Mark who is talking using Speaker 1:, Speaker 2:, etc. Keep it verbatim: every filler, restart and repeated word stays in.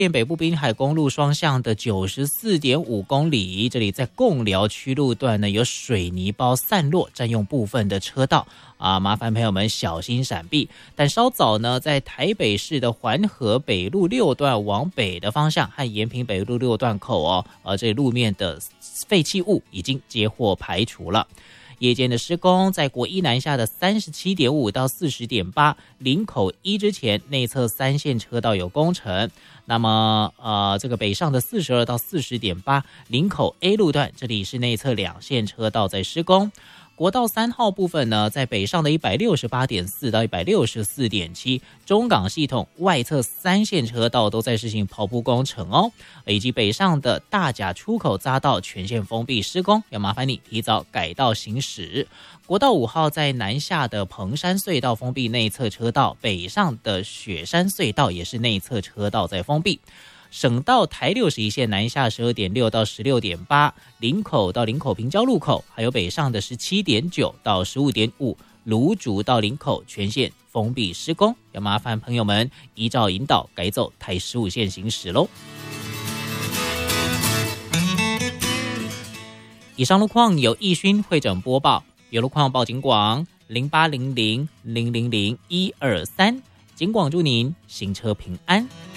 Speaker 1: 北部滨海公路双向的 九十四点五公里，这里在贡寮区路段呢有水泥包散落，占用部分的车道啊，麻烦朋友们小心闪避。但稍早呢，在台北市的环河北路六段往北的方向和延平北路六段口哦，呃，这路面的废弃物已经接获排除了。夜间的施工，在国一南下的 三十七点五 到 四十点八 林口一之前内侧三线车道有工程。那么呃，这个北上的四十二到 四十点八 林口 A 路段，这里是内侧两线车道在施工。国道三号部分呢，在北上的 一百六十八点四 到 一百六十四点七 中港系统外侧三线车道都在实行刨铺工程哦，以及北上的大甲出口匝道全线封闭施工，要麻烦你提早改道行驶。国道五号在南下的彭山隧道封闭内侧车道，北上的雪山隧道也是内侧车道在封闭。省道台六十一线南下 十二点六 到 十六点八 林口到林口平交路口，还有北上的 十七点九 到 十五点五 芦竹到林口全线封闭施工，要麻烦朋友们依照引导改走台十五线行驶咯。以上路况由义勋会诊播报，有路况报警广零八零零零零零一二三，警广祝您行车平安。